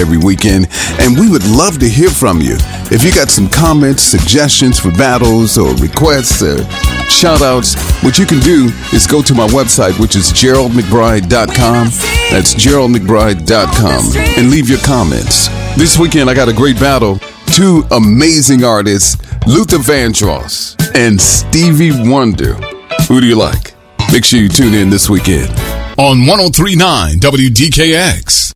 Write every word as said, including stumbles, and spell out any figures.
every weekend, and we would love to hear from you. If you got some comments, suggestions for battles, or requests, or shout-outs, what you can do is go to my website, which is gerald mcbride dot com. That's gerald mcbride dot com, and leave your comments. This weekend, I got a great battle. Two amazing artists, Luther Vandross and Stevie Wonder. Who do you like? Make sure you tune in this weekend on one oh three point nine W D K X.